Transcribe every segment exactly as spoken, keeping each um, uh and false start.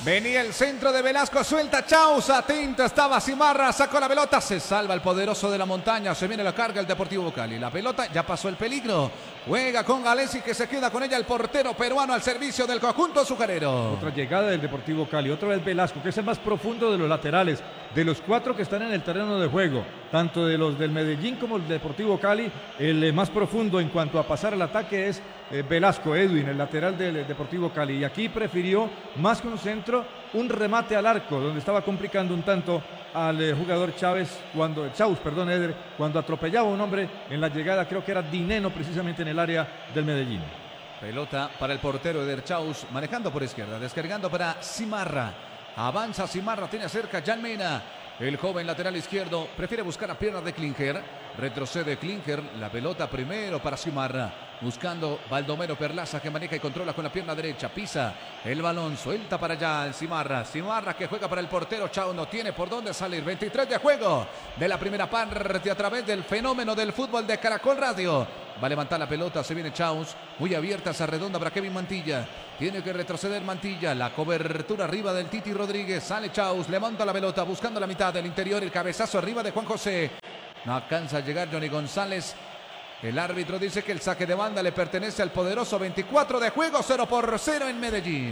Venía el centro de Velasco, suelta Chaus, atento estaba Cimarra, sacó la pelota, se salva el poderoso de la montaña, se viene la carga el Deportivo Cali. La pelota ya pasó el peligro, juega con Galesi que se queda con ella el portero peruano al servicio del conjunto azucarero. Otra llegada del Deportivo Cali, otra vez Velasco, que es el más profundo de los laterales, de los cuatro que están en el terreno de juego, tanto de los del Medellín como el Deportivo Cali, el más profundo en cuanto a pasar al ataque es eh, Velasco, Edwin, el lateral del Deportivo Cali, y aquí prefirió más que un centro, un remate al arco, donde estaba complicando un tanto al eh, jugador Chávez, cuando, Chaus, perdón, Eder, cuando atropellaba a un hombre en la llegada, creo que era Dineno precisamente en el área del Medellín. Pelota para el portero Eder Chaus, manejando por izquierda, descargando para Cimarra. Avanza Cimarra, tiene cerca Jan Mena. El joven lateral izquierdo prefiere buscar la pierna de Klinger. Retrocede Klinger, la pelota primero para Cimarra. Buscando Baldomero Perlaza que maneja y controla con la pierna derecha. Pisa el balón, suelta para allá Cimarra. Cimarra que juega para el portero. Chao no tiene por dónde salir. veintitrés de juego de la primera parte a través del fenómeno del fútbol de Caracol Radio. Va a levantar la pelota, se viene Chaus. Muy abierta esa redonda para Kevin Mantilla. Tiene que retroceder Mantilla. La cobertura arriba del Titi Rodríguez. Sale Chaus, levanta la pelota buscando la mitad del interior. El cabezazo arriba de Juan José. No alcanza a llegar Johnny González. El árbitro dice que el saque de banda le pertenece al poderoso. Veinticuatro de juego, cero por cero en Medellín.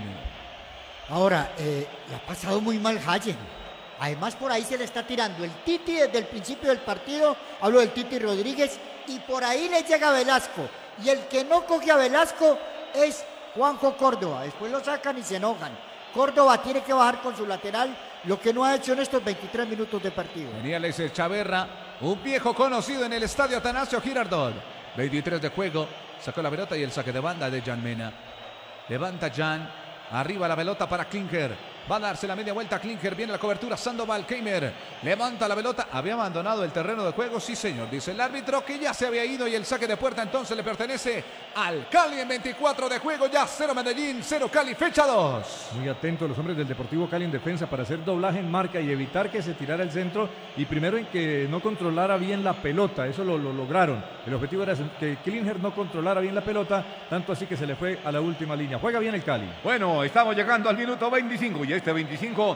Ahora, eh, le ha pasado muy mal Hayen. Además, por ahí se le está tirando el Titi desde el principio del partido. Hablo del Titi Rodríguez. Y por ahí le llega Velasco. Y el que no coge a Velasco es Juanjo Córdoba. Después lo sacan y se enojan. Córdoba tiene que bajar con su lateral, lo que no ha hecho en estos veintitrés minutos de partido. Venía Leiser Chaverra, un viejo conocido en el estadio Atanasio Girardot. veintitrés de juego, sacó la pelota y el saque de banda de Jan Mena. Levanta Jan, arriba la pelota para Klinger. Va a darse la media vuelta a Klinger, viene la cobertura, Sandoval, Keimer, levanta la pelota, había abandonado el terreno de juego, sí señor, dice el árbitro que ya se había ido y el saque de puerta entonces le pertenece al Cali en veinticuatro de juego, ya cero Medellín, cero Cali, fecha dos. Muy atentos los hombres del Deportivo Cali en defensa para hacer doblaje en marca y evitar que se tirara el centro y primero en que no controlara bien la pelota, eso lo, lo lograron, el objetivo era que Klinger no controlara bien la pelota, tanto así que se le fue a la última línea, juega bien el Cali. Bueno, estamos llegando al minuto veinticinco y este veinticinco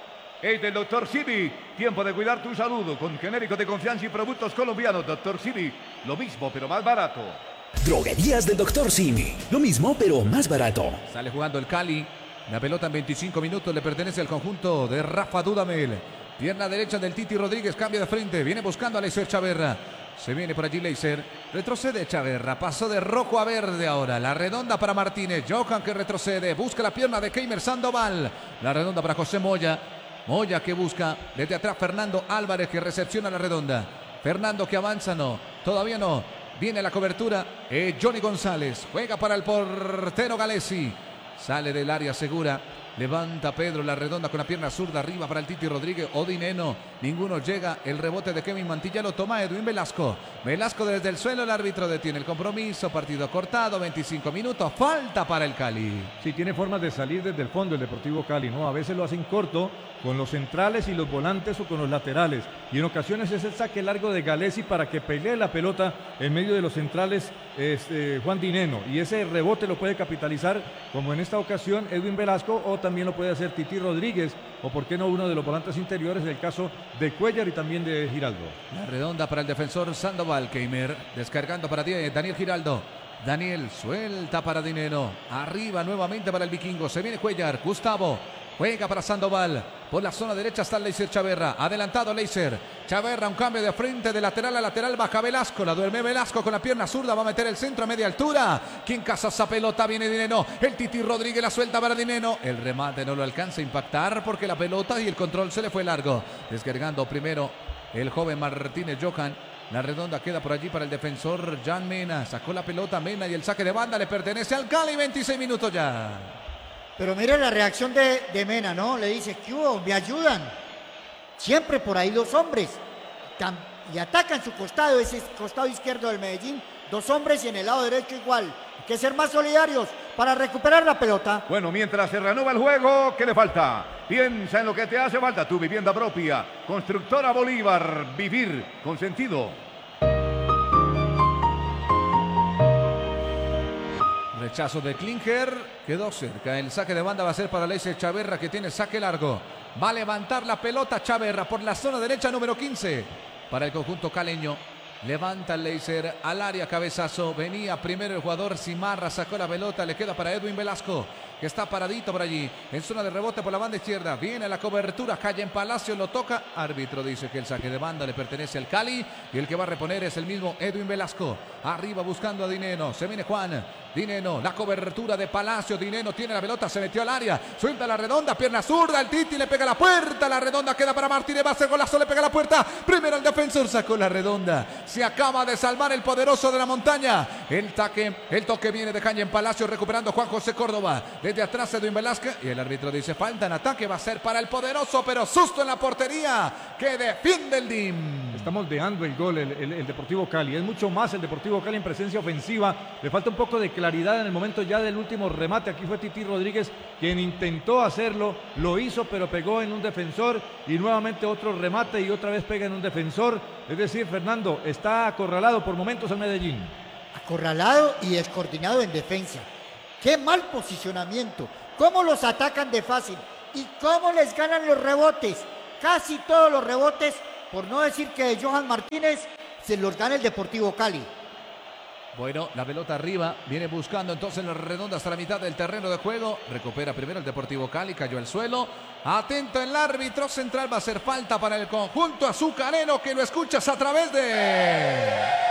es del doctor Sibi. Tiempo de cuidar tu salud con genéricos de confianza y productos colombianos. doctor Sibi, lo mismo pero más barato. Droguerías del doctor Sibi, lo mismo pero más barato. Sale jugando el Cali. La pelota en veinticinco minutos le pertenece al conjunto de Rafa Dudamel. Pierna derecha del Titi Rodríguez, cambia de frente, viene buscando a Leiser Chaverra. Se viene por allí Leiser, retrocede Chaverra, pasó de rojo a verde ahora, la redonda para Martínez, Johan que retrocede, busca la pierna de Keimer Sandoval, la redonda para José Moya, Moya que busca, desde atrás Fernando Álvarez que recepciona la redonda, Fernando que avanza, no, todavía no, viene la cobertura, eh, Johnny González, juega para el portero Galesi, sale del área segura. Levanta Pedro la redonda con la pierna zurda arriba para el Titi Rodríguez o Dineno. Ninguno llega. El rebote de Kevin Mantilla lo toma Edwin Velasco. Velasco desde el suelo. El árbitro detiene el compromiso. Partido cortado. veinticinco minutos. Falta para el Cali. Sí, tiene formas de salir desde el fondo el Deportivo Cali, ¿no? A veces lo hacen corto con los centrales y los volantes o con los laterales. Y en ocasiones es el saque largo de Galesi para que pelee la pelota en medio de los centrales este, Juan Dineno. Y ese rebote lo puede capitalizar, como en esta ocasión, Edwin Velasco, o también lo puede hacer Titi Rodríguez, o por qué no uno de los volantes interiores, el caso de Cuellar y también de Giraldo. La redonda para el defensor Sandoval, Keimer, descargando para Daniel Giraldo. Daniel suelta para Dineno, arriba nuevamente para el vikingo, se viene Cuellar, Gustavo. Juega para Sandoval. Por la zona derecha está Leiser Chaverra. Adelantado Leiser. Chaverra, un cambio de frente de lateral a lateral. Baja Velasco. La duerme Velasco con la pierna zurda. Va a meter el centro a media altura. ¿Quién caza esa pelota? Viene Dineno. El Titi Rodríguez la suelta para Dineno. El remate no lo alcanza a impactar porque la pelota y el control se le fue largo. Descargando primero el joven Martínez Johan. La redonda queda por allí para el defensor Jan Mena. Sacó la pelota Mena y el saque de banda le pertenece al Cali. veintiséis minutos ya. Pero mire la reacción de, de Mena, ¿no? Le dice, ¿qué hubo? ¿Me ayudan? Siempre por ahí dos hombres. Tam, y atacan su costado, ese costado izquierdo del Medellín. Dos hombres y en el lado derecho igual. Hay que ser más solidarios para recuperar la pelota. Bueno, mientras se reanuda el juego, ¿qué le falta? Piensa en lo que te hace falta, tu vivienda propia. Constructora Bolívar, vivir con sentido. Rechazo de Klinger, quedó cerca. El saque de banda va a ser para Leiser Chaverra, que tiene saque largo. Va a levantar la pelota Chaverra por la zona derecha número quince para el conjunto caleño. Levanta el Leiser al área, cabezazo. Venía primero el jugador Simarra, sacó la pelota, le queda para Edwin Velasco, que está paradito por allí, en zona de rebote por la banda izquierda. Viene la cobertura, cae en Palacio, lo toca. Árbitro dice que el saque de banda le pertenece al Cali y el que va a reponer es el mismo Edwin Velasco. Arriba buscando a Dineno, se viene Juan. Dineno, la cobertura de Palacio. Dineno tiene la pelota, se metió al área, suelta la redonda, pierna zurda, el Titi le pega a la puerta, la redonda queda para Martínez, va a hacer golazo, le pega a la puerta. Primero el defensor sacó la redonda, se acaba de salvar el poderoso de la montaña. El taque, el toque viene de caña en Palacio, recuperando Juan José Córdoba. Desde atrás Edwin Velázquez y el árbitro dice falta en ataque, va a ser para el poderoso, pero susto en la portería que defiende el D I M. Está moldeando el gol el, el, el Deportivo Cali, es mucho más el Deportivo Cali en presencia ofensiva, le falta un poco de claridad en el momento ya del último remate. Aquí fue Titi Rodríguez quien intentó hacerlo, lo hizo pero pegó en un defensor y nuevamente otro remate y otra vez pega en un defensor. Es decir, Fernando, está acorralado por momentos el Medellín. Acorralado y descoordinado en defensa. Qué mal posicionamiento, cómo los atacan de fácil y cómo les ganan los rebotes. Casi todos los rebotes, por no decir que de Johan Martínez, se los gana el Deportivo Cali. Bueno, la pelota arriba, viene buscando entonces la redonda hasta la mitad del terreno de juego. Recupera primero el Deportivo Cali, cayó al suelo. Atento el árbitro central, va a hacer falta para el conjunto azucarero, que lo escuchas a través de...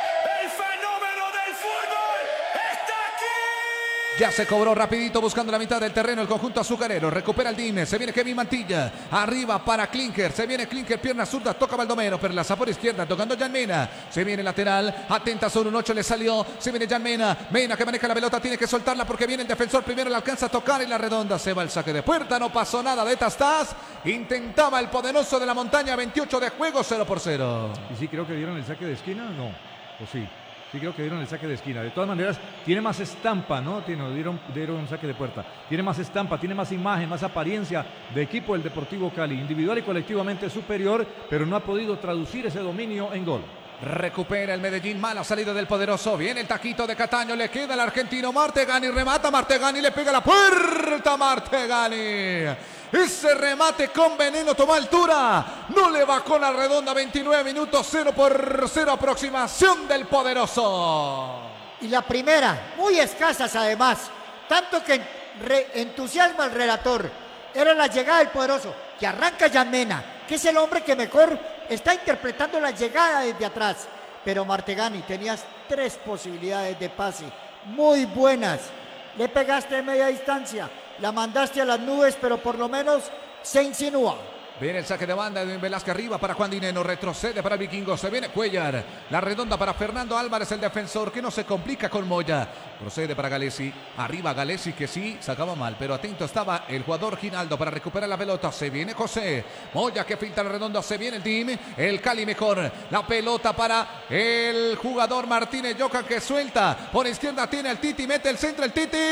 Ya se cobró rapidito buscando la mitad del terreno el conjunto azucarero. Recupera el D I M. Se viene Kevin Mantilla. Arriba para Klinger. Se viene Klinger. Pierna zurda. Toca Baldomero. Perlaza por izquierda. Tocando Jan Mena. Se viene lateral. Atenta sobre un ocho. Le salió. Se viene Jan Mena. Mena que maneja la pelota. Tiene que soltarla porque viene el defensor. Primero le alcanza a tocar y la redonda. Se va el saque de puerta. No pasó nada de Tastás. Intentaba el poderoso de la montaña. veintiocho de juego. cero por cero. Y sí, creo que dieron el saque de esquina. No. O sí. Sí, creo que dieron el saque de esquina. De todas maneras, tiene más estampa, ¿no? Tiene, dieron, dieron un saque de puerta. Tiene más estampa, tiene más imagen, más apariencia de equipo el Deportivo Cali. Individual y colectivamente superior, pero no ha podido traducir ese dominio en gol. Recupera el Medellín, mala salida del poderoso. Viene el taquito de Cataño, le queda el argentino Martegani, remata Martegani, le pega la puerta Martegani. Ese remate con veneno toma altura, no le bajó la redonda. Veintinueve minutos, cero por cero, aproximación del poderoso. Y la primera, muy escasas además, tanto que re entusiasma al relator. Era la llegada del poderoso, que arranca Jan Mena, que es el hombre que mejor está interpretando la llegada desde atrás. Pero Martegani, tenías tres posibilidades de pase, muy buenas. Le pegaste de media distancia, la mandaste a las nubes, pero por lo menos se insinúa. Viene el saque de banda de Velázquez arriba para Juan Dineno, retrocede para el Vikingo, se viene Cuellar, la redonda para Fernando Álvarez, el defensor que no se complica con Moya, procede para Galesi, arriba Galesi que sí, sacaba mal, pero atento estaba el jugador Ginaldo para recuperar la pelota, se viene José, Moya que filtra la redonda, se viene el team, el Cali mejor, la pelota para el jugador Martínez Johan que suelta, por izquierda tiene el Titi, mete el centro el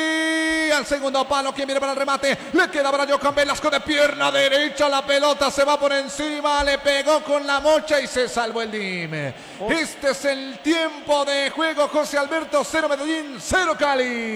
Titi, al segundo palo, quien viene para el remate, le queda para Johan Velasco de pierna derecha, la pelota se va por encima, le pegó con la mocha y se salvó el D I M. Oh. Este es el tiempo de juego, José Alberto, cero Medellín, cero Cali.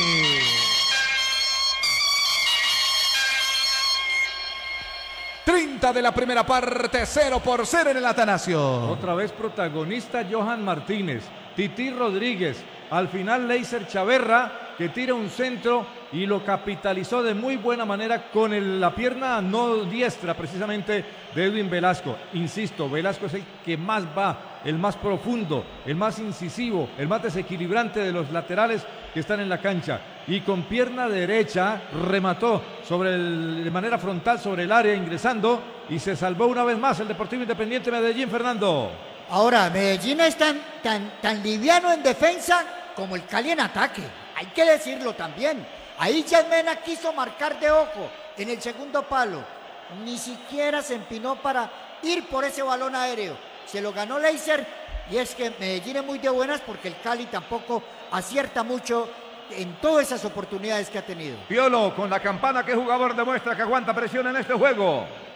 treinta de la primera parte, cero por cero en el Atanasio. Otra vez protagonista Johan Martínez, Titi Rodríguez, al final Leiser Chaverra que tira un centro y lo capitalizó de muy buena manera con el, la pierna no diestra precisamente de Edwin Velasco. Insisto, Velasco es el que más va, el más profundo, el más incisivo, el más desequilibrante de los laterales que están en la cancha. Y con pierna derecha remató sobre el, de manera frontal sobre el área ingresando y se salvó una vez más el Deportivo Independiente Medellín, Fernando. Ahora, Medellín es tan, tan, tan liviano en defensa como el Cali en ataque. Hay que decirlo también. Ahí Jan Mena quiso marcar de ojo en el segundo palo. Ni siquiera se empinó para ir por ese balón aéreo. Se lo ganó Leiser y es que Medellín es muy de buenas porque el Cali tampoco acierta mucho en todas esas oportunidades que ha tenido. Piolo, con la campana, ¿qué jugador demuestra que aguanta presión en este juego?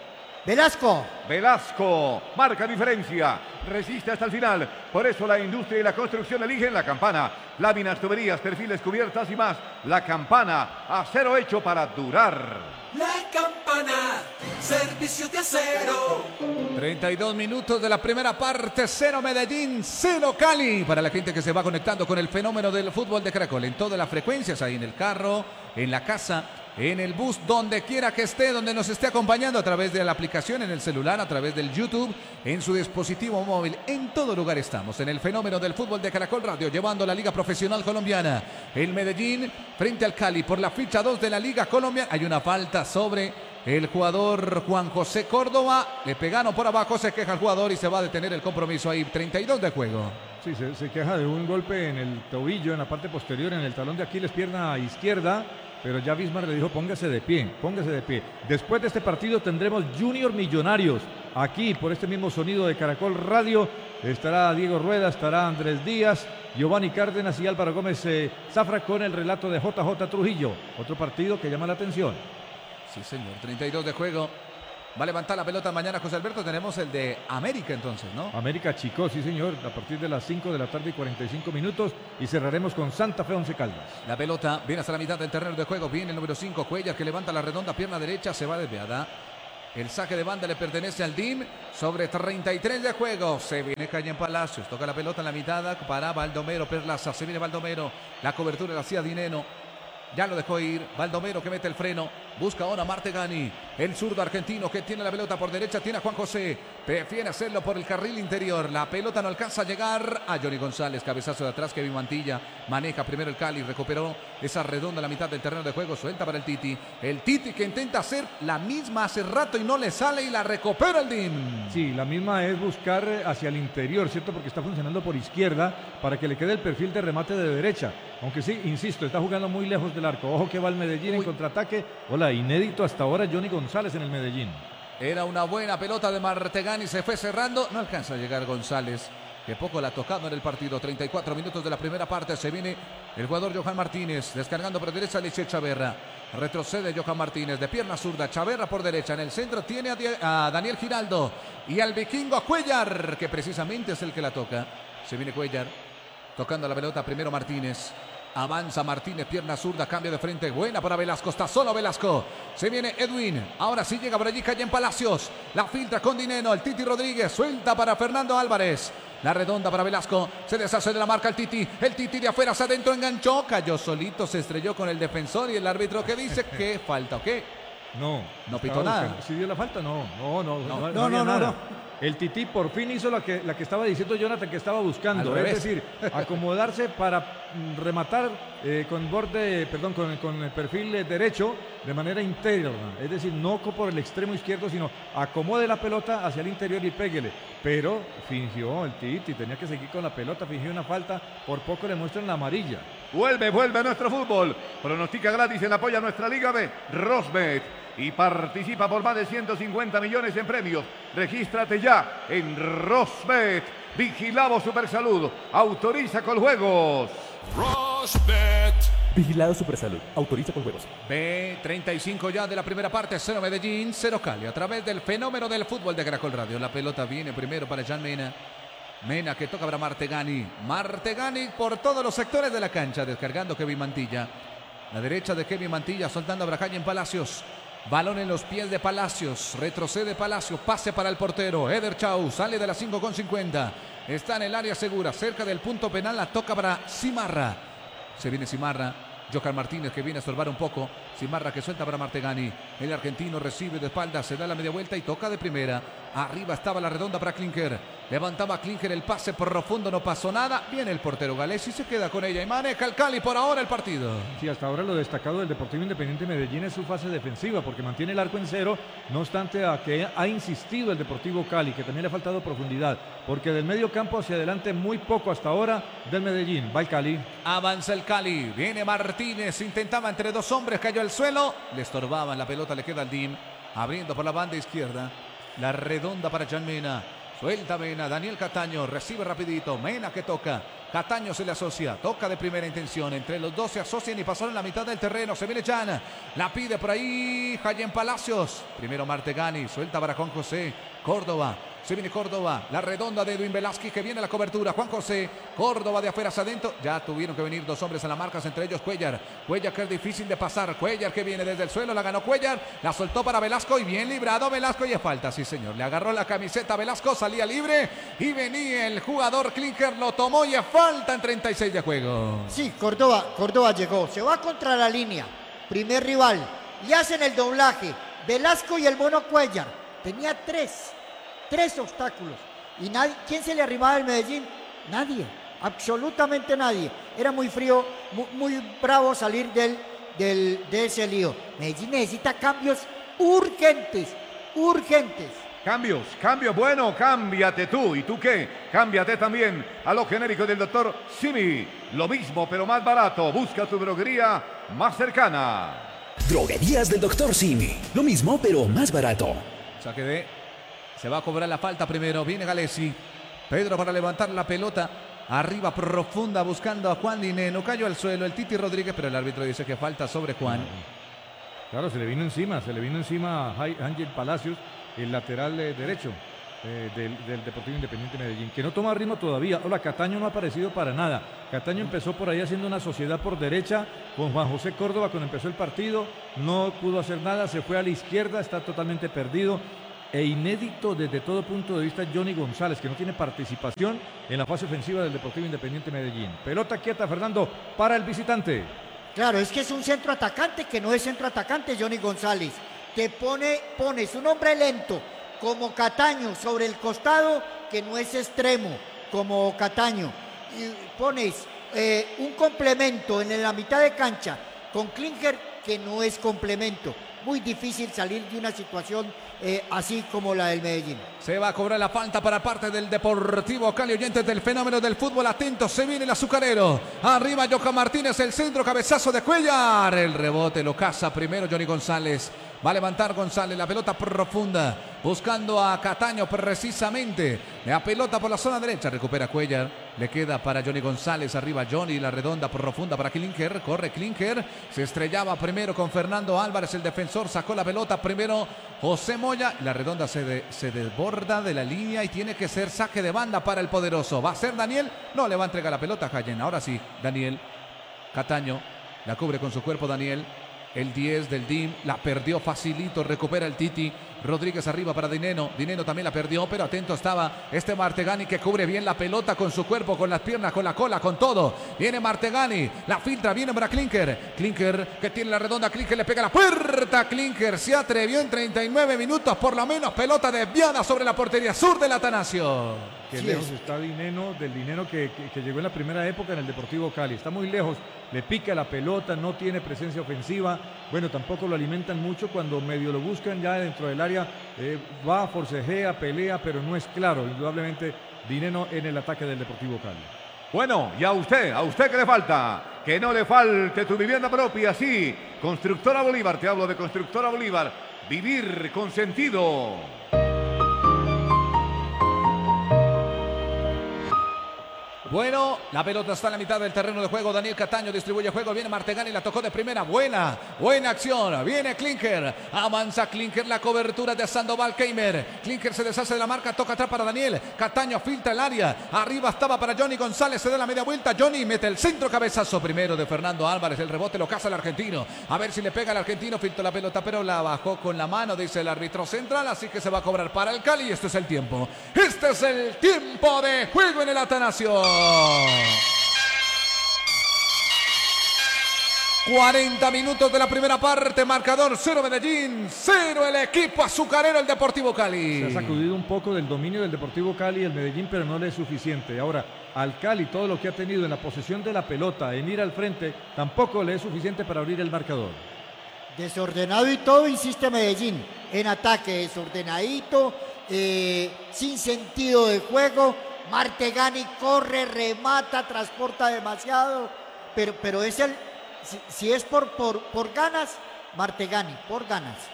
Velasco. Velasco marca diferencia, resiste hasta el final. Por eso la industria y la construcción eligen La Campana. Láminas, tuberías, perfiles, cubiertas y más. La Campana, acero hecho para durar. La Campana, servicios de acero. treinta y dos minutos de la primera parte, cero Medellín, cero Cali. Para la gente que se va conectando con el fenómeno del fútbol de Caracol, en todas las frecuencias, ahí en el carro, en la casa, en el bus, donde quiera que esté, donde nos esté acompañando a través de la aplicación, en el celular, a través del YouTube, en su dispositivo móvil. En todo lugar estamos, en el fenómeno del fútbol de Caracol Radio, llevando la Liga Profesional Colombiana. El Medellín frente al Cali por la ficha dos de la Liga Colombia. Hay una falta sobre el jugador Juan José Córdoba. Le pegaron por abajo, se queja el jugador y se va a detener el compromiso ahí. treinta y dos de juego. Sí, se, se queja de un golpe en el tobillo, en la parte posterior, en el talón de Aquiles, pierna izquierda. Pero ya Bismar le dijo, póngase de pie, póngase de pie. Después de este partido tendremos Junior Millonarios. Aquí, por este mismo sonido de Caracol Radio, estará Diego Rueda, estará Andrés Díaz, Giovanni Cárdenas y Álvaro Gómez eh, Zafra con el relato de J J Trujillo. Otro partido que llama la atención. Sí, señor, treinta y dos de juego. Va a levantar la pelota mañana José Alberto. Tenemos el de América entonces, ¿no? América Chico, sí señor, a partir de las cinco de la tarde y cuarenta y cinco minutos. Y cerraremos con Santa Fe Once Caldas. La pelota viene hasta la mitad del terreno de juego. Viene el número cinco, Cuellar, que levanta la redonda, pierna derecha, se va desviada. El saque de banda le pertenece al D I M. Sobre treinta y tres de juego. Se viene Calle en Palacios. Toca la pelota en la mitad para Baldomero Perlaza. Se viene Baldomero. La cobertura la hacía Dineno. Ya lo dejó ir. Baldomero que mete el freno. Busca ahora Martegani. El zurdo argentino que tiene la pelota por derecha. Tiene a Juan José. Prefiere hacerlo por el carril interior. La pelota no alcanza a llegar a Johnny González. Cabezazo de atrás. Kevin Mantilla. Maneja primero el Cali. Recuperó esa redonda en la mitad del terreno de juego. Suelta para el Titi. El Titi que intenta hacer la misma hace rato y no le sale. Y la recupera el D I M. Sí, la misma es buscar hacia el interior, ¿cierto? Porque está funcionando por izquierda para que le quede el perfil de remate de derecha. Aunque sí, insisto, está jugando muy lejos del arco. Ojo que va el Medellín Uy. en contraataque. Hola, inédito hasta ahora Johnny González en el Medellín. Era una buena pelota de Martegani, se fue cerrando. No alcanza a llegar González, que poco la ha tocado en el partido. treinta y cuatro minutos de la primera parte. Se viene el jugador Johan Martínez, descargando por derecha Alicia Chaverra. Retrocede Johan Martínez de pierna zurda. Chaverra por derecha. En el centro tiene a, a Daniel Giraldo y al vikingo a Cuellar, que precisamente es el que la toca. Se viene Cuellar tocando la pelota primero Martínez. Avanza Martínez, pierna zurda, cambio de frente, buena para Velasco, está solo Velasco. Se viene Edwin, ahora sí llega por allí Calle en Palacios. La filtra con Dineno, el Titi Rodríguez, suelta para Fernando Álvarez. La redonda para Velasco, se deshace de la marca el Titi. El Titi de afuera hacia adentro enganchó, cayó solito, se estrelló con el defensor y el árbitro que dice que falta, ¿o qué? No. No pitó nada. ¿Sí dio la falta? No, no, no, no, no, no, no, no, no. El Tití por fin hizo la que, la que estaba diciendo Jonathan que estaba buscando, es decir, acomodarse para rematar eh, con borde, perdón, con, con el perfil derecho de manera interna, es decir, no por el extremo izquierdo, sino acomode la pelota hacia el interior y péguele. Pero fingió el Titi, tenía que seguir con la pelota, fingió una falta, por poco le muestran la amarilla. Vuelve, vuelve a nuestro fútbol. Pronostica gratis en apoyo a nuestra Liga B, Rosbet. Y participa por más de ciento cincuenta millones en premios. Regístrate ya en Rosbet. Vigilado Supersalud. Autoriza con juegos. Rosbet. Vigilado Supersalud. Autoriza con juegos. B treinta y cinco ya de la primera parte. Cero Medellín, cero Cali. A través del fenómeno del fútbol de Caracol Radio. La pelota viene primero para Jan Mena. Mena que toca para Martegani. Martegani por todos los sectores de la cancha. Descargando Kevin Mantilla. La derecha de Kevin Mantilla soltando a Bracaña en Palacios. Balón en los pies de Palacios. Retrocede Palacios. Pase para el portero. Eder Chau sale de las cinco con cincuenta. Está en el área segura. Cerca del punto penal. La toca para Cimarra. Se viene Cimarra. Johan Martínez que viene a estorbar un poco. Cimarra que suelta para Martegani. El argentino recibe de espalda. Se da la media vuelta y toca de primera. Arriba estaba la redonda para Klinker. Levantaba Klinker el pase profundo. No pasó nada. Viene el portero galés y se queda con ella. Y maneja el Cali por ahora el partido. Sí, hasta ahora lo destacado del Deportivo Independiente Medellín es su fase defensiva porque mantiene el arco en cero. No obstante a que ha insistido el Deportivo Cali, que también le ha faltado profundidad. Porque del medio campo hacia adelante muy poco hasta ahora del Medellín. Va el Cali. Avanza el Cali. Viene Martínez. Intentaba entre dos hombres. Cayó al suelo. Le estorbaban. La pelota le queda al D I M. Abriendo por la banda izquierda. La redonda para Jan Mena. Suelta Mena. Daniel Cataño. Recibe rapidito. Mena que toca. Cataño se le asocia, toca de primera intención. Entre los dos se asocian y pasaron la mitad del terreno. Se viene Jan, la pide por ahí Jayen Palacios. Primero Martegani, suelta para Juan José Córdoba. Se viene Córdoba, la redonda de Edwin Velázquez que viene a la cobertura. Juan José Córdoba de afuera hacia adentro. Ya tuvieron que venir dos hombres a la marca, entre ellos Cuellar. Cuellar que es difícil de pasar. Cuellar que viene desde el suelo, la ganó Cuellar. La soltó para Velasco y bien librado Velasco y es falta, sí señor. Le agarró la camiseta Velasco, salía libre y venía el jugador Klinker, lo tomó y es falta en treinta y seis de juego. Sí, Córdoba, Córdoba llegó, se va contra la línea. Primer rival, le hacen el doblaje. Velasco y el Mono Cuellar. Tenía tres. Tres obstáculos. ¿Y nadie? ¿Quién se le arrimaba al Medellín? Nadie. Absolutamente nadie. Era muy frío, muy, muy bravo salir del, del, de ese lío. Medellín necesita cambios urgentes. Urgentes. Cambios, cambios, bueno, cámbiate tú. ¿Y tú qué? Cámbiate también a lo genérico del doctor Simi. Lo mismo, pero más barato. Busca tu droguería más cercana. Droguerías del doctor Simi. Lo mismo, pero más barato. Saque de... Se va a cobrar la falta primero. Viene Galesi. Pedro para levantar la pelota. Arriba profunda buscando a Juan Dineno. Cayó al suelo el Titi Rodríguez, pero el árbitro dice que falta sobre Juan. Claro, se le vino encima. Se le vino encima a Ángel Palacios, el lateral eh, derecho eh, del, del Deportivo Independiente Medellín, que no toma ritmo todavía. Hola, Cataño no ha aparecido para nada. Cataño empezó por ahí haciendo una sociedad por derecha con Juan José Córdoba cuando empezó el partido. No pudo hacer nada. Se fue a la izquierda. Está totalmente perdido. E inédito desde todo punto de vista Johnny González, que no tiene participación en la fase ofensiva del Deportivo Independiente Medellín. Pelota quieta, Fernando, para el visitante. Claro, es que es un centro atacante que no es centro atacante, Johnny González. Te pone, pones un hombre lento como Cataño sobre el costado, que no es extremo como Cataño. Y pones eh, un complemento en la mitad de cancha con Klinker, que no es complemento. Muy difícil salir de una situación eh, así como la del Medellín. Se va a cobrar la falta para parte del Deportivo Cali. Oyentes del fenómeno del fútbol, atentos, se viene el azucarero. Arriba Johan Martínez, el centro, cabezazo de Cuellar. El rebote lo caza primero Johnny González. Va a levantar González, la pelota profunda, buscando a Cataño precisamente. La pelota por la zona derecha, recupera Cuellar. Le queda para Johnny González, arriba Johnny, la redonda profunda para Klinker. Corre Klinker, se estrellaba primero con Fernando Álvarez, el defensor, sacó la pelota primero José Moya. La redonda se, de, se desborda de la línea y tiene que ser saque de banda para el poderoso. ¿Va a ser Daniel? No, le va a entregar la pelota a Jayen. Ahora sí, Daniel. Cataño, la cubre con su cuerpo Daniel. El diez del D I M, la perdió facilito, recupera el Titi. Rodríguez arriba para Dineno. Dineno también la perdió, pero atento estaba este Martegani que cubre bien la pelota con su cuerpo, con las piernas, con la cola, con todo. Viene Martegani, la filtra, viene para Klinker. Klinker que tiene la redonda, Klinker le pega la puerta. Klinker se atrevió en treinta y nueve minutos, por lo menos pelota desviada sobre la portería sur del Atanasio. Qué Sí lejos es. está Dineno, del Dineno que, que, que llegó en la primera época en el Deportivo Cali. Está muy lejos, le pica la pelota, no tiene presencia ofensiva. Bueno, tampoco lo alimentan mucho cuando medio lo buscan ya dentro del área. Eh, va, forcejea, pelea, pero no es claro. Indudablemente, Dineno en el ataque del Deportivo Cali. Bueno, y a usted, a usted que le falta, que no le falte tu vivienda propia, sí. Constructora Bolívar, te hablo de Constructora Bolívar. Vivir con sentido. Bueno, la pelota está en la mitad del terreno de juego. Daniel Cataño distribuye juego. Viene Martegani, la tocó de primera. Buena, buena acción. Viene Klinker. Avanza Klinker, la cobertura de Sandoval Keimer. Klinker se deshace de la marca, toca atrás para Daniel. Cataño filtra el área. Arriba estaba para Johnny González. Se da la media vuelta. Johnny mete el centro, cabezazo primero de Fernando Álvarez. El rebote lo caza el argentino. A ver si le pega al argentino. Filtró la pelota, pero la bajó con la mano, dice el árbitro central. Así que se va a cobrar para el Cali. Este es el tiempo. Este es el tiempo de juego en el Atanasio. cuarenta minutos de la primera parte, marcador cero Medellín, cero el equipo azucarero, el Deportivo Cali. Se ha sacudido un poco del dominio del Deportivo Cali y el Medellín, pero no le es suficiente. Ahora, al Cali, todo lo que ha tenido en la posesión de la pelota, en ir al frente, tampoco le es suficiente para abrir el marcador. Desordenado y todo, insiste Medellín. En ataque, desordenadito, eh, sin sentido de juego. Martegani corre, remata, transporta demasiado, pero, pero es el, si, si es por, por, por ganas, Martegani, por ganas.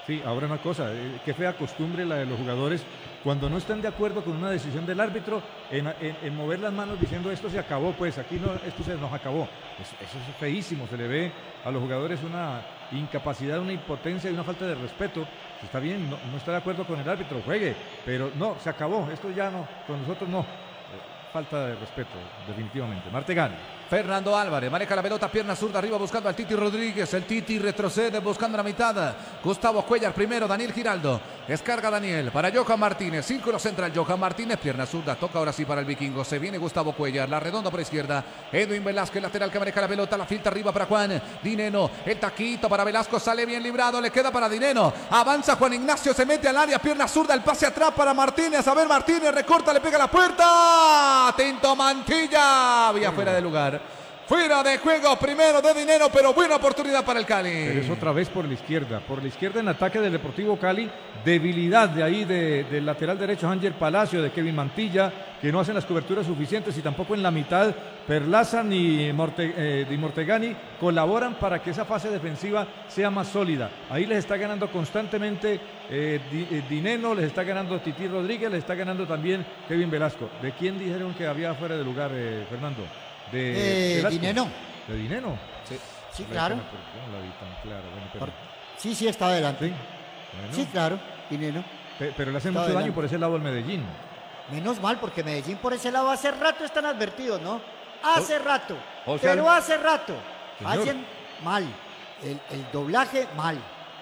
Sí, ahora una cosa, eh, qué fea costumbre la de los jugadores cuando no están de acuerdo con una decisión del árbitro en, en- en mover las manos diciendo esto se acabó, pues aquí no, esto se nos acabó. Eso, eso es feísimo, se le ve a los jugadores una incapacidad, una impotencia y una falta de respeto. Está bien, no, no está de acuerdo con el árbitro, juegue, pero no, se acabó, esto ya no, con nosotros no. Eh, Falta de respeto, definitivamente. Martegani. Fernando Álvarez maneja la pelota, pierna zurda arriba buscando al Titi Rodríguez. El Titi retrocede buscando la mitad. Gustavo Cuellar primero, Daniel Giraldo. Descarga Daniel para Johan Martínez. Círculo central, Johan Martínez, pierna zurda. Toca ahora sí para el vikingo. Se viene Gustavo Cuellar. La redonda por izquierda. Edwin Velázquez, lateral que maneja la pelota. La filtra arriba para Juan Dineno. El taquito para Velasco. Sale bien librado. Le queda para Dineno. Avanza Juan Ignacio. Se mete al área. Pierna zurda. El pase atrás para Martínez. A ver, Martínez recorta. Le pega a la puerta. Atento Mantilla. Vía fuera de lugar. Fuera de juego, primero de Dinero, pero buena oportunidad para el Cali. Pero es otra vez por la izquierda, por la izquierda en ataque del Deportivo Cali, debilidad de ahí de- del lateral derecho Ángel Palacio, de Kevin Mantilla, que no hacen las coberturas suficientes y tampoco en la mitad Perlaza ni, Morte, eh, ni Mortegani colaboran para que esa fase defensiva sea más sólida. Ahí les está ganando constantemente eh, Di- eh, Dineno, les está ganando Titi Rodríguez, les está ganando también Kevin Velasco. ¿De quién dijeron que había fuera de lugar, eh, Fernando? De Velasco. Dineno. ¿De Dineno? Sí, sí, Ve, claro. ¿cómo- cómo la vi tan clara? Bueno, pero- Por- Sí, sí, está adelante. Sí, bueno. Sí, claro, Dineno. Pe- pero le hace Está mucho daño adelante. por ese lado al Medellín. Menos mal, porque Medellín por ese lado hace rato están advertidos, ¿no? Hace rato. o sea, pero hace rato. Señor. Hacen mal. El, el doblaje mal.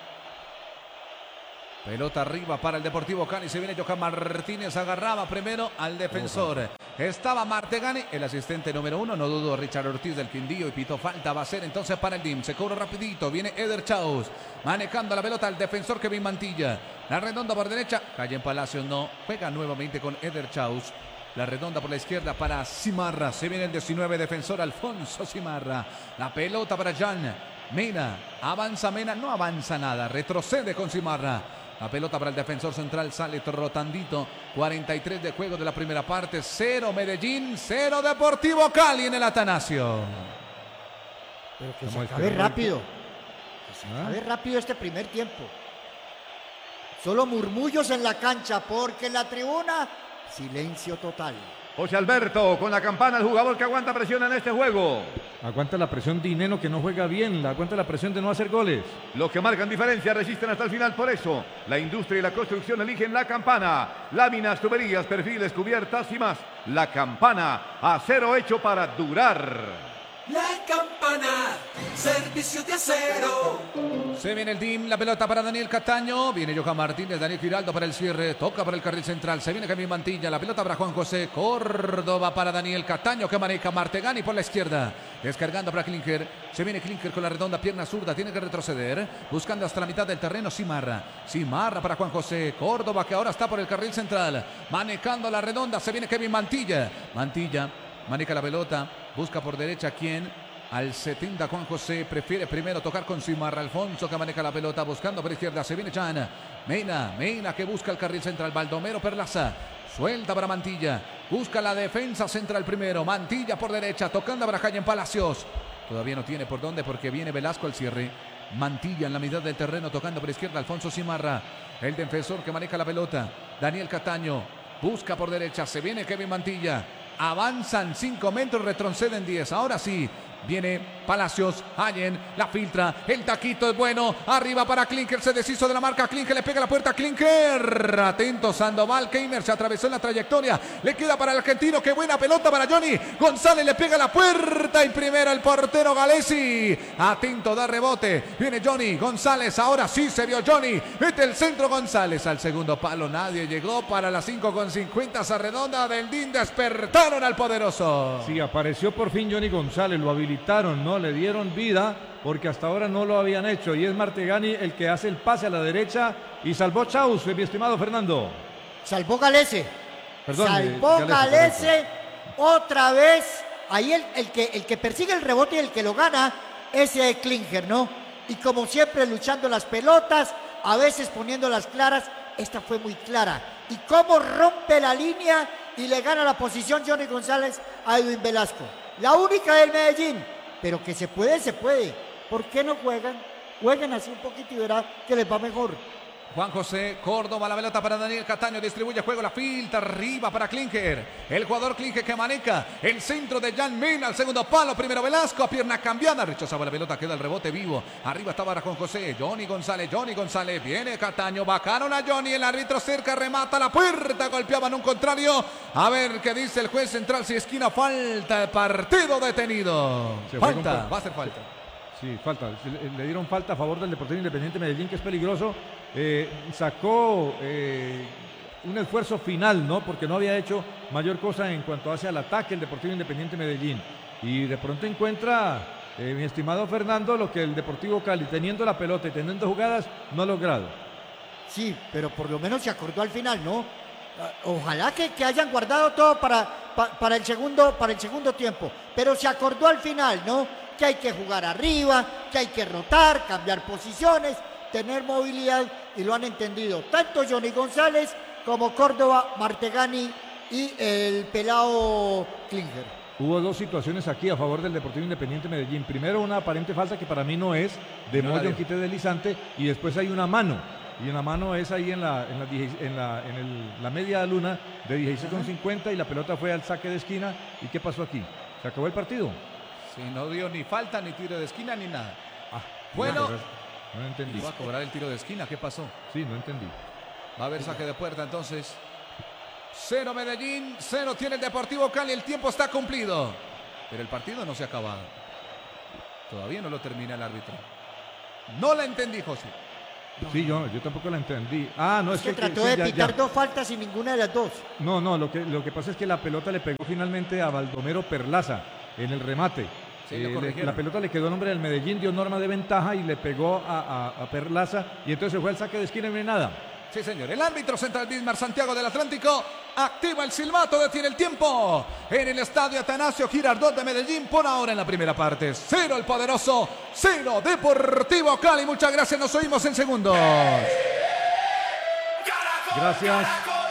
Pelota arriba para el Deportivo Cali. Se viene Johan Martínez. Agarraba primero al defensor. Estaba Martegani, el asistente número uno. No dudo Richard Ortiz del Quindío. Y pitó falta. Va a ser entonces para el D I M. Se cobra rapidito. Viene Eder Chaus. Manejando la pelota al defensor Kevin Mantilla. La redonda por derecha. Calle en Palacios no. Juega nuevamente con Eder Chaus. La redonda por la izquierda para Simarra. Se viene el diecinueve defensor Alfonso Simarra. La pelota para Jan Mena. Avanza Mena. No avanza nada. Retrocede con Simarra. La pelota para el defensor central sale trotandito. cuarenta y tres de juego de la primera parte. Cero Medellín, cero Deportivo Cali en el Atanasio. Pero que Estamos se acabe esperando rápido. el- Que se ¿Ah? acabe rápido este primer tiempo. Solo murmullos en la cancha, porque en la tribuna, silencio total. José Alberto, con la campana, el jugador que aguanta presión en este juego. Aguanta la presión Dineno, que no juega bien. Aguanta la presión de no hacer goles. Los que marcan diferencia resisten hasta el final, por eso la industria y la construcción eligen la campana. Láminas, tuberías, perfiles, cubiertas y más. La campana, acero hecho para durar. La campana, servicio de acero. Se viene el D I M, la pelota para Daniel Cataño. Viene Johan Martínez, Daniel Giraldo para el cierre. Toca para el carril central. Se viene Kevin Mantilla. La pelota para Juan José Córdoba para Daniel Cataño, que maneja Martegani por la izquierda. Descargando para Klinker. Se viene Klinker con la redonda pierna zurda. Tiene que retroceder. Buscando hasta la mitad del terreno Simarra. Simarra para Juan José Córdoba, que ahora está por el carril central. Manejando la redonda. Se viene Kevin Mantilla. Mantilla maneja la pelota. Busca por derecha quién. Al setenta Juan José prefiere primero tocar con Simarra. Alfonso que maneja la pelota buscando por izquierda. Se viene Chan. Mena, Mena que busca el carril central. Baldomero Perlaza. Suelta para Mantilla. Busca la defensa central primero. Mantilla por derecha. Tocando para Jaime Palacios. Todavía no tiene por dónde porque viene Velasco al cierre. Mantilla en la mitad del terreno tocando por izquierda. Alfonso Simarra. El defensor que maneja la pelota. Daniel Cataño. Busca por derecha. Se viene Kevin Mantilla. Avanzan cinco metros. Retroceden diez. Ahora sí. Viene Palacios, Allen, la filtra, el taquito es bueno, arriba para Klinker, se deshizo de la marca, Klinker le pega la puerta, Klinker, atento Sandoval, Keimer se atravesó en la trayectoria, le queda para el argentino, qué buena pelota para Johnny, González le pega la puerta y primero el portero Galesi, atento, da rebote, viene Johnny, González, ahora sí se vio Johnny, mete el centro González al segundo palo, nadie llegó para las cinco con cincuenta, esa redonda del D I N, despertaron al poderoso. Sí, apareció por fin Johnny González, lo habilitaron, ¿no? Le dieron vida porque hasta ahora no lo habían hecho y es Martegani el que hace el pase a la derecha y salvó Chaus, mi estimado Fernando. Salvó Galese. Perdón, Salvó eh, Galese, Galese otra vez. Ahí el, el, que, el que persigue el rebote y el que lo gana es eh, Klinger, ¿no? Y como siempre luchando las pelotas, a veces poniéndolas claras. Esta fue muy clara. Y cómo rompe la línea y le gana la posición Johnny González a Edwin Velasco. La única del Medellín. Pero que se puede, se puede. ¿Por qué no juegan? Jueguen así un poquito y verá que les va mejor. Juan José Córdoba, la pelota para Daniel Cataño, distribuye juego, la filtra arriba para Klinger, el jugador Klinger que maneja el centro de Jan Mena, al segundo palo, primero Velasco, a pierna cambiada, rechazaba la pelota, queda el rebote vivo, arriba estaba Juan José, Johnny González, Johnny González, viene Cataño, bajaron a Johnny, el árbitro cerca, remata la puerta, golpeaban un contrario, a ver qué dice el juez central, si esquina, falta, el partido detenido, falta, va a ser falta. Sí, falta. Le, le dieron falta a favor del Deportivo Independiente Medellín, que es peligroso. Eh, sacó eh, un esfuerzo final, ¿no? Porque no había hecho mayor cosa en cuanto hace al ataque el Deportivo Independiente Medellín. Y de pronto encuentra, eh, mi estimado Fernando, lo que el Deportivo Cali, teniendo la pelota y teniendo jugadas, no ha logrado. Sí, pero por lo menos se acordó al final, ¿no? Ojalá que, que hayan guardado todo para, para, para, el segundo, para el segundo tiempo. Pero se acordó al final, ¿no? Que hay que jugar arriba, que hay que rotar, cambiar posiciones, tener movilidad, y lo han entendido tanto Johnny González como Córdoba, Martegani y el pelado Klinger. Hubo dos situaciones aquí a favor del Deportivo Independiente Medellín. Primero, una aparente falta que para mí no es, de Moyo en quite deslizante, y después hay una mano. Y una mano es ahí en la, en la, en la, en el, la media luna de dieciséis con cincuenta, y la pelota fue al saque de esquina. ¿Y qué pasó aquí? ¿Se acabó el partido? Sí, no dio ni falta, ni tiro de esquina, ni nada. Ah, bueno, no, no entendí. Va a cobrar el tiro de esquina, ¿qué pasó? Sí, no entendí. Va a haber saque de puerta entonces. Cero Medellín, cero tiene el Deportivo Cali, el tiempo está cumplido. Pero el partido no se ha acabado. Todavía no lo termina el árbitro. No la entendí, José. Sí, yo, yo tampoco la entendí. Ah, no, es, es que, que trató sí, de ya, pitar ya. dos faltas y ninguna de las dos. No, no, lo que, lo que pasa es que la pelota le pegó finalmente a Baldomero Perlaza en el remate. Sí, eh, le, la pelota le quedó a nombre del Medellín, dio norma de ventaja y le pegó a, a, a Perlaza, y entonces fue el saque de esquina y no hay nada. Sí, señor. El árbitro central Bismar Santiago del Atlántico activa el silbato, detiene el tiempo en el estadio Atanasio Girardot de Medellín. Por ahora en la primera parte, cero el poderoso, cero Deportivo Cali. Muchas gracias, nos oímos en segundos. Gracias.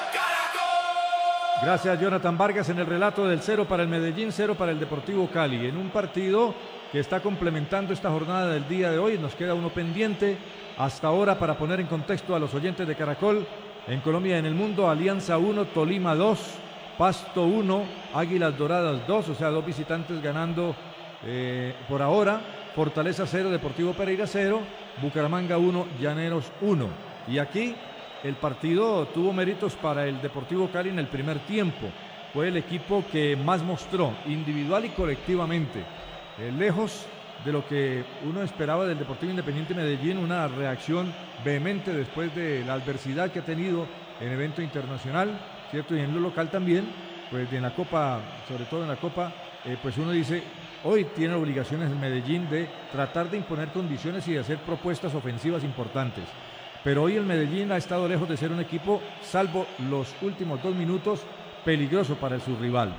Gracias, Jonathan Vargas, en el relato del cero para el Medellín, cero para el Deportivo Cali. En un partido que está complementando esta jornada del día de hoy, nos queda uno pendiente. Hasta ahora, para poner en contexto a los oyentes de Caracol, en Colombia y en el mundo, Alianza uno, Tolima dos, Pasto uno, Águilas Doradas dos, o sea, dos visitantes ganando eh, por ahora. Fortaleza cero, Deportivo Pereira cero, Bucaramanga uno, Llaneros uno. Y aquí el partido tuvo méritos para el Deportivo Cali en el primer tiempo. Fue el equipo que más mostró, individual y colectivamente. Eh, lejos de lo que uno esperaba del Deportivo Independiente Medellín, una reacción vehemente después de la adversidad que ha tenido en evento internacional, ¿cierto? Y en lo local también, pues en la Copa, sobre todo en la Copa, eh, pues uno dice, hoy tiene obligaciones el Medellín de tratar de imponer condiciones y de hacer propuestas ofensivas importantes. Pero hoy el Medellín ha estado lejos de ser un equipo, salvo los últimos dos minutos, peligroso para el subrival,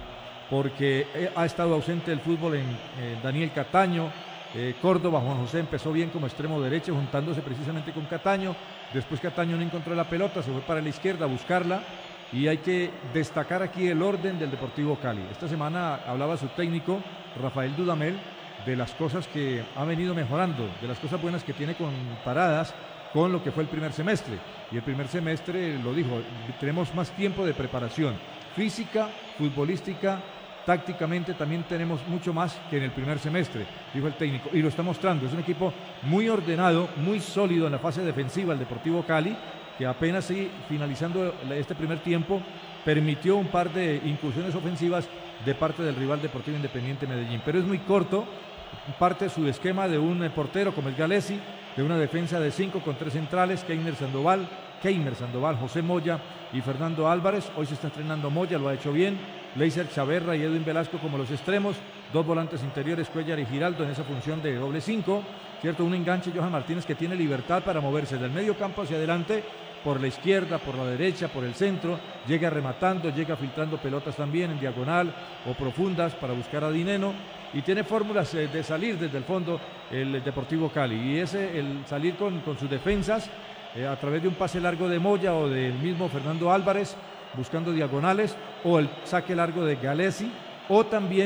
porque ha estado ausente el fútbol en eh, Daniel Cataño. Eh, Córdoba, Juan José empezó bien como extremo derecho, juntándose precisamente con Cataño. Después Cataño no encontró la pelota, se fue para la izquierda a buscarla. Y hay que destacar aquí el orden del Deportivo Cali. Esta semana hablaba su técnico, Rafael Dudamel, de las cosas que ha venido mejorando, de las cosas buenas que tiene comparadas con lo que fue el primer semestre. Y el primer semestre, lo dijo, tenemos más tiempo de preparación física, futbolística, tácticamente también tenemos mucho más que en el primer semestre, dijo el técnico, y lo está mostrando. Es un equipo muy ordenado, muy sólido en la fase defensiva, el Deportivo Cali, que apenas sí, finalizando este primer tiempo, permitió un par de incursiones ofensivas de parte del rival Deportivo Independiente Medellín, pero es muy corto, parte de su esquema de un portero como el Galesi, de una defensa de cinco con tres centrales, Keiner Sandoval, Keimer Sandoval, José Moya y Fernando Álvarez. Hoy se está estrenando Moya, lo ha hecho bien. Leiser Chaverra y Edwin Velasco como los extremos, dos volantes interiores, Cuellar y Giraldo en esa función de doble cinco, ¿cierto? Un enganche, Johan Martínez, que tiene libertad para moverse del medio campo hacia adelante, por la izquierda, por la derecha, por el centro, llega rematando, llega filtrando pelotas también en diagonal o profundas para buscar a Dineno, y tiene fórmulas eh, de salir desde el fondo el Deportivo Cali, y ese, el salir con, con sus defensas eh, a través de un pase largo de Moya o del mismo Fernando Álvarez, buscando diagonales, o el saque largo de Galesi, o también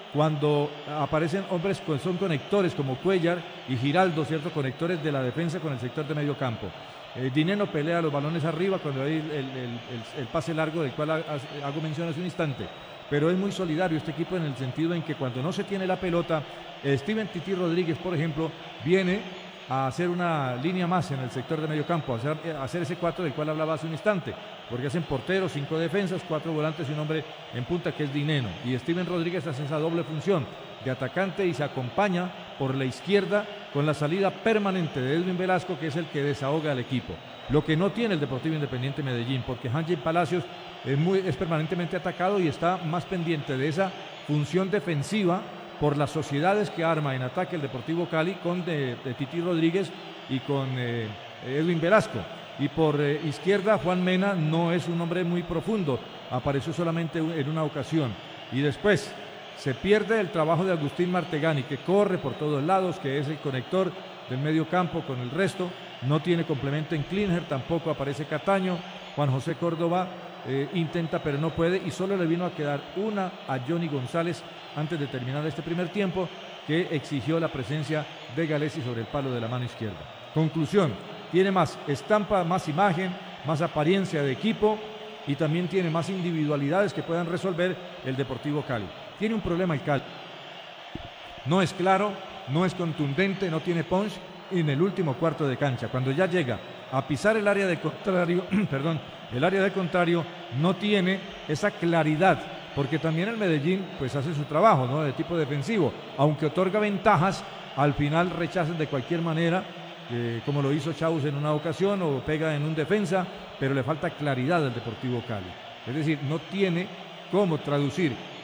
cuando aparecen hombres que son conectores como Cuellar y Giraldo, ¿cierto? Conectores de la defensa con el sector de medio campo. Eh, Dineno pelea los balones arriba cuando hay el, el, el, el pase largo del cual hago mención hace un instante. Pero es muy solidario este equipo en el sentido en que cuando no se tiene la pelota, eh, Steven Tití Rodríguez, por ejemplo, viene a hacer una línea más en el sector de medio campo, a hacer, a hacer ese cuatro del cual hablaba hace un instante, porque hacen porteros, cinco defensas, cuatro volantes y un hombre en punta que es Dineno. Y Steven Rodríguez hace esa doble función de atacante y se acompaña por la izquierda con la salida permanente de Edwin Velasco, que es el que desahoga al equipo. Lo que no tiene el Deportivo Independiente Medellín, porque Ángel Palacios es, muy, es permanentemente atacado y está más pendiente de esa función defensiva por las sociedades que arma en ataque el Deportivo Cali con de, de Tití Rodríguez y con eh, Edwin Velasco. Y por eh, izquierda, Juan Mena no es un hombre muy profundo, apareció solamente en una ocasión. Y después se pierde el trabajo de Agustín Martegani, que corre por todos lados, que es el conector del medio campo con el resto. No tiene complemento en Klinger, tampoco aparece Cataño. Juan José Córdoba eh, intenta, pero no puede, y solo le vino a quedar una a Johnny González antes de terminar este primer tiempo, que exigió la presencia de Galesi sobre el palo de la mano izquierda. Conclusión, tiene más estampa, más imagen, más apariencia de equipo y también tiene más individualidades que puedan resolver el Deportivo Cali. Tiene un problema el Cali. No es claro, no es contundente, no tiene punch en el último cuarto de cancha. Cuando ya llega a pisar el área de contrario, perdón, el área de contrario no tiene esa claridad, porque también el Medellín pues hace su trabajo, ¿no? De tipo defensivo, aunque otorga ventajas, al final rechazan de cualquier manera, eh, como lo hizo Chaus en una ocasión o pega en un defensa, pero le falta claridad al Deportivo Cali. Es decir, no tiene cómo traducir